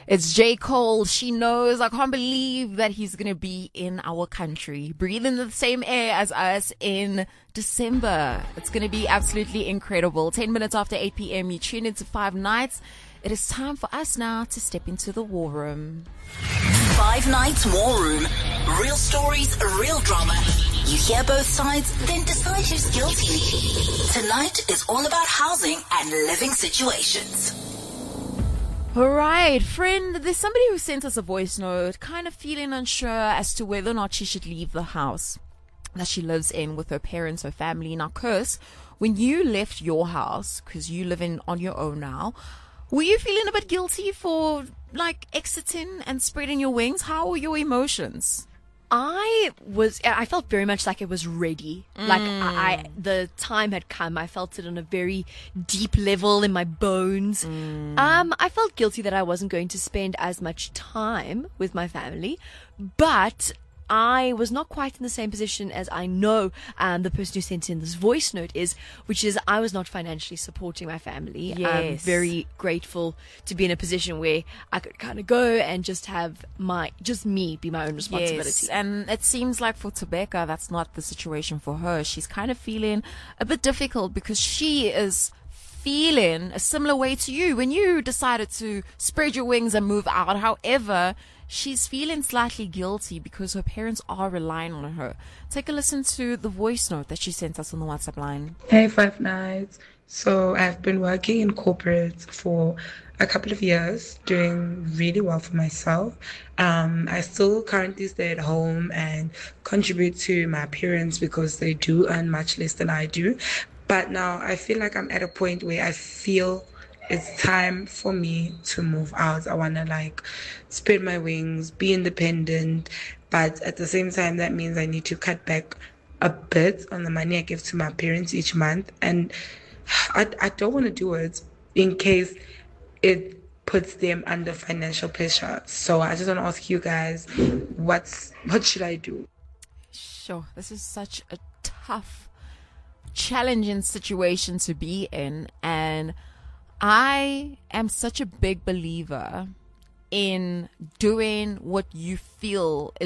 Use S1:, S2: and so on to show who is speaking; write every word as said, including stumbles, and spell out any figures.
S1: It's J. Cole. She knows. I can't believe that he's going to be in our country, breathing the same air as us in December. It's going to be absolutely incredible. ten minutes after eight p.m., you tune into Five Nights. It is time for us now to step into the war room.
S2: Five Nights War Room. Real stories, real drama. You hear both sides, then decide who's guilty. Tonight is all about housing and living situations.
S1: All right, friend, there's somebody who sent us a voice note, kind of feeling unsure as to whether or not she should leave the house that she lives in with her parents, her family. Now, Curse, when you left your house, because you live in on your own now, were you feeling a bit guilty for, like, exiting and spreading your wings? How were your emotions?
S3: I was, I felt very much like it was ready. Mm. Like I, I, the time had come. I felt it on a very deep level in my bones. Mm. Um, I felt guilty that I wasn't going to spend as much time with my family, but I was not quite in the same position as I know um, the person who sent in this voice note is, which is I was not financially supporting my family.
S1: Yes.
S3: I'm very grateful to be in a position where I could kind of go and just have my, just me be my own responsibility.
S1: Yes, and it seems like for Tobeka, that's not the situation for her. She's kind of feeling a bit difficult because she is feeling a similar way to you when you decided to spread your wings and move out. However, she's feeling slightly guilty because her parents are relying on her. Take a listen to the voice note that she sent us on the WhatsApp line.
S4: Hey, Five Nights. So I've been working in corporate for a couple of years, doing really well for myself. Um, I still currently stay at home and contribute to my parents because they do earn much less than I do. But now I feel like I'm at a point where I feel it's time for me to move out. I want to like spread my wings, be independent, but at the same time, that means I need to cut back a bit on the money I give to my parents each month. And I, I don't want to do it in case it puts them under financial pressure. So I just want to ask you guys, what's what should I do?
S1: Sure, this is such a tough, challenging situation to be in, and I am such a big believer in doing what you feel is